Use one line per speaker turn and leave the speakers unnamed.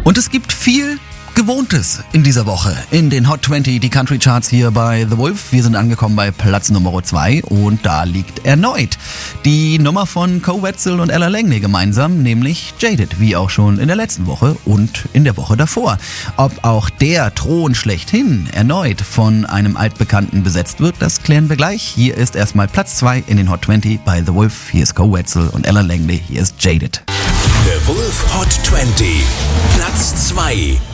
Und es gibt viel Gewohntes in dieser Woche in den Hot 20, die Country Charts hier bei The Wolf. Wir sind angekommen bei Platz Nummer 2 und da liegt erneut die Nummer von Koe Wetzel und Ella Langley gemeinsam, nämlich Jaded, wie auch schon in der letzten Woche und in der Woche davor. Ob auch der Thron schlechthin erneut von einem Altbekannten besetzt wird, das klären wir gleich. Hier ist erstmal Platz 2 in den Hot 20 bei The Wolf. Hier ist Koe Wetzel und Ella Langley, hier ist Jaded.
The Wolf Hot 20, Platz 2.